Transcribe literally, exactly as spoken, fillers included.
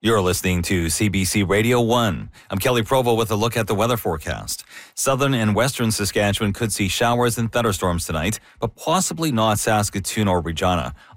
You're listening to C B C Radio one. I'm Kelly Provo with a look at the weather forecast. Southern and western Saskatchewan could see showers and thunderstorms tonight, but possibly not Saskatoon or Regina.